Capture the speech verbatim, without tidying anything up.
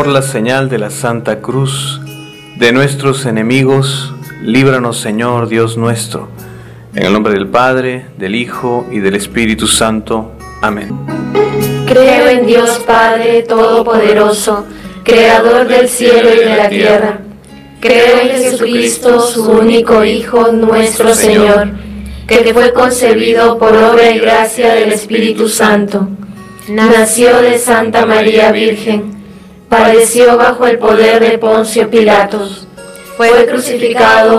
por la señal de la Santa Cruz de nuestros enemigos, líbranos, Señor Dios nuestro. En el nombre del Padre, del Hijo y del Espíritu Santo. Amén. Creo en Dios Padre Todopoderoso, Creador del cielo y de la tierra. Creo en Jesucristo, su único Hijo, nuestro Señor, que fue concebido por obra y gracia del Espíritu Santo. Nació de Santa María Virgen, padeció bajo el poder de Poncio Pilatos, fue crucificado